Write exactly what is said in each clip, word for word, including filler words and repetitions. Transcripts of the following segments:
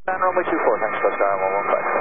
And runway two four, thanks for star one one five.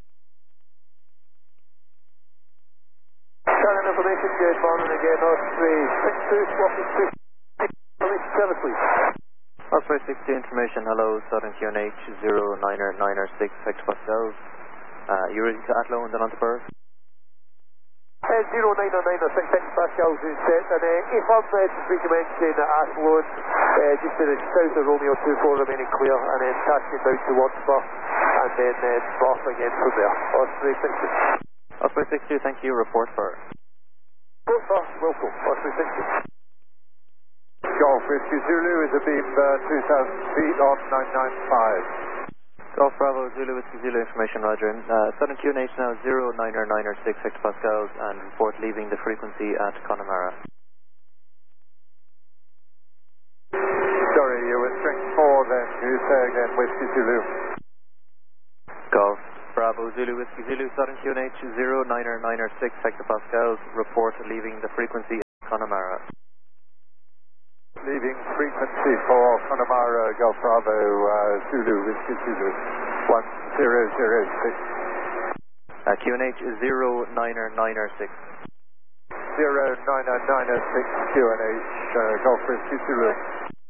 Current information, good morning again, Osprey six two, swapping two, information service please. Osprey six two information, hello, Southern Q N H zero niner niner six hectopascals. Uh, you're ready to Athlone and then on to Perth? Uh, zero niner niner six hectopascals is set, and uh, if I'm uh, just recommencing at Athlone, uh, just to the south of Romeo two four remaining clear, and then taxiing down towards Perth, and then uh, Perth again from there. Osprey six two. Osprey six two, thank you, report for. Report for, welcome, Osprey six two. Golf Whiskey Zulu is a beam uh, two thousand feet on nine nine five. Golf Bravo Zulu Whiskey Zulu information, roger. Uh, Southern Q N H now zero niner niner six hectopascals and report leaving the frequency at Connemara. Sorry, you were strength four then. You say again, Whiskey Zulu. Golf Bravo Zulu Whiskey Zulu, Southern Q N H zero niner niner six hectopascals, report leaving the frequency at Connemara. Leaving frequency for Connemara, Golf Bravo, uh, Zulu, Whiskey Zulu, one zero zero six. Uh, Q N H zero niner niner six. zero niner niner six Q N H, uh, Golf Whiskey Zulu.